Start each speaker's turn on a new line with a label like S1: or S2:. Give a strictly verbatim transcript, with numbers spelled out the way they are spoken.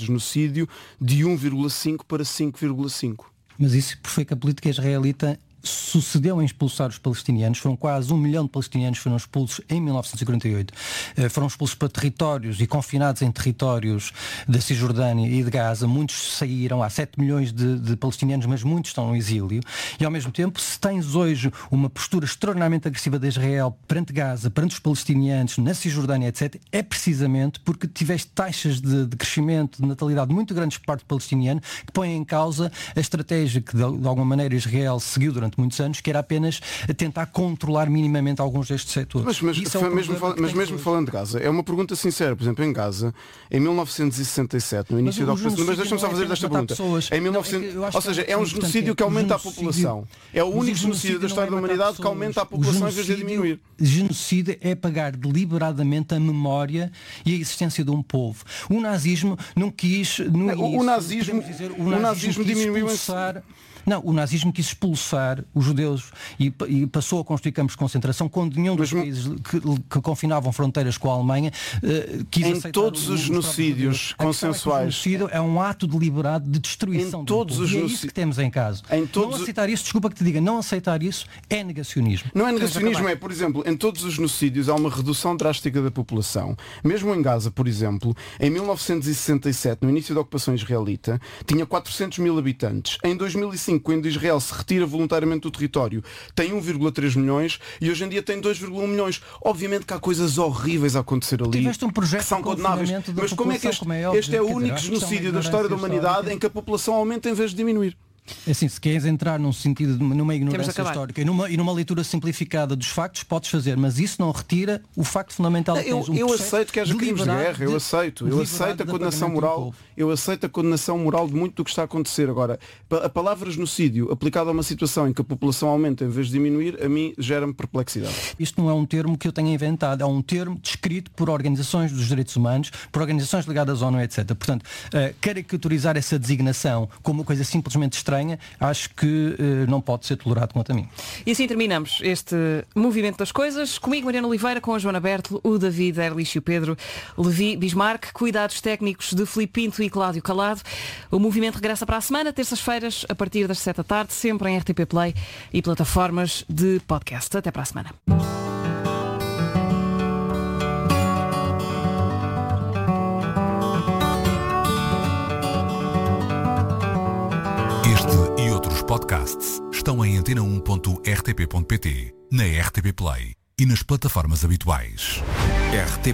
S1: de genocídio de um vírgula cinco para cinco vírgula cinco.
S2: Mas isso foi que a política israelita sucedeu em expulsar os palestinianos. Foram quase um milhão de palestinianos que foram expulsos em mil novecentos e quarenta e oito. Foram expulsos para territórios e confinados em territórios da Cisjordânia e de Gaza. Muitos saíram, há sete milhões de, de palestinianos, mas muitos estão no exílio. E ao mesmo tempo, se tens hoje uma postura extraordinariamente agressiva de Israel perante Gaza, perante os palestinianos, na Cisjordânia, etcétera, é precisamente porque tiveste taxas de, de crescimento, de natalidade muito grandes por parte do palestiniano, que põem em causa a estratégia que de, de alguma maneira Israel seguiu durante muitos anos, que era apenas tentar controlar minimamente alguns destes setores.
S1: Mas, mas,
S2: Isso é um
S1: mesmo, fal, mas mesmo falando de Gaza, é uma pergunta sincera. Por exemplo, em Gaza, em mil novecentos e sessenta e sete, no início da ocupação, mas deixa-me só fazer desta pergunta. Em mil e novecentos, não, é ou seja, é um genocídio que aumenta a população. É o único genocídio da história da humanidade que aumenta a população em vez de diminuir.
S2: Genocídio é pagar deliberadamente a memória e a existência de um povo. O nazismo não quis... No
S1: o,
S2: início,
S1: o nazismo,
S2: dizer,
S1: o nazismo, o nazismo diminuiu...
S2: Expulsar, Não, o nazismo quis expulsar os judeus e, e passou a construir campos de concentração quando nenhum dos
S1: Mas,
S2: países que, que confinavam fronteiras com a Alemanha uh, quis
S1: em
S2: aceitar
S1: todos os genocídios consensuais.
S2: É o genocídio é um ato deliberado de destruição
S1: em todos
S2: do
S1: os
S2: povo. E é isso que temos em casa.
S1: Em todos...
S2: Não aceitar isso, desculpa que te diga, não aceitar isso é negacionismo.
S1: Não é negacionismo, é, por exemplo, em todos os genocídios há uma redução drástica da população. Mesmo em Gaza, por exemplo, em mil novecentos e sessenta e sete, no início da ocupação israelita, tinha quatrocentos mil habitantes. Em dois mil e cinco, quando Israel se retira voluntariamente do território, tem um vírgula três milhões e hoje em dia tem dois vírgula um milhões. Obviamente que há coisas horríveis a acontecer ali,
S2: um projeto
S1: que são condenáveis. Mas como é que este, como é, este é o único genocídio da história da humanidade em que a população aumenta em vez de diminuir?
S2: Assim, se queres entrar num sentido de numa ignorância histórica e numa, e numa leitura simplificada dos factos, podes fazer, mas isso não retira o facto fundamental.
S1: Eu,
S2: um
S1: eu aceito que haja crimes de guerra, eu aceito, eu aceito a condenação moral, eu aceito a condenação moral de muito do que está a acontecer. Agora, a palavra genocídio aplicada a uma situação em que a população aumenta em vez de diminuir, a mim gera-me perplexidade.
S2: Isto não é um termo que eu tenha inventado, é um termo descrito por organizações dos direitos humanos, por organizações ligadas à ONU, etcétera. Portanto, uh, caricaturizar essa designação como uma coisa simplesmente estranha, acho que uh, não pode ser tolerado quanto a mim.
S3: E assim terminamos este movimento das coisas. Comigo, Mariana Oliveira, com a Joana Bertolo, o David Erlich e o Pedro Levi Bismarck, cuidados técnicos de Filipe Pinto e Cláudio Calado. O movimento regressa para a semana, terças-feiras, a partir das sete da tarde, sempre em R T P Play e plataformas de podcast. Até para a semana.
S4: Este e outros podcasts estão em antena um ponto r t p ponto p t, na R T P Play e nas plataformas habituais. R T P